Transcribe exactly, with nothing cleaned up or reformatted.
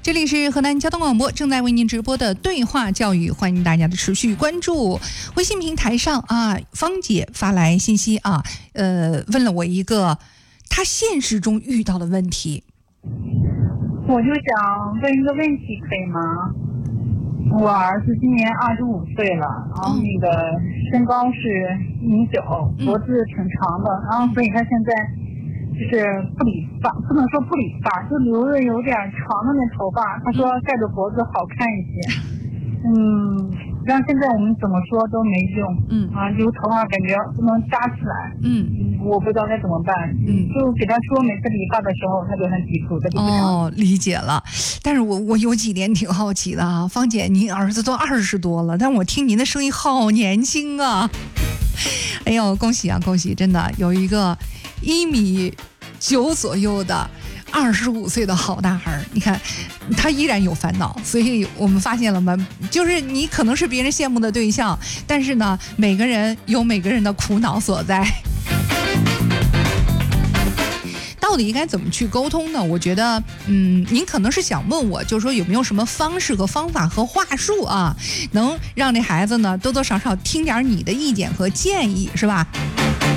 这里是河南交通广播正在为您直播的对话教育，欢迎大家的持续关注。微信平台上啊，芳姐发来信息啊，呃，问了我一个她现实中遇到的问题。 我就想问一个问题，可以吗？我儿子今年二十五岁了，然后那个身高是一米九，脖子挺长的，然后所以他现在就是不理发，不能说不理发，就留着有点长的那头发。他说盖着脖子好看一些。嗯，让现在我们怎么说都没用。嗯啊，留头发感觉不能扎起来。嗯，我不知道该怎么办。嗯，就给他说每次理发的时候，他就很抵触，他就不想。 哦，理解了。但是我我有几点挺好奇的啊，芳姐，您儿子都二十多了，但我听您的声音好年轻啊！哎呦，恭喜啊，恭喜！真的有一个一米九左右的二十五岁的好大孩，你看他依然有烦恼，所以我们发现了吗？就是你可能是别人羡慕的对象，但是呢，每个人有每个人的苦恼所在。到底应该怎么去沟通呢？我觉得，嗯，您可能是想问我，就是说有没有什么方式和方法和话术啊，能让这孩子呢多多少少听点你的意见和建议，是吧？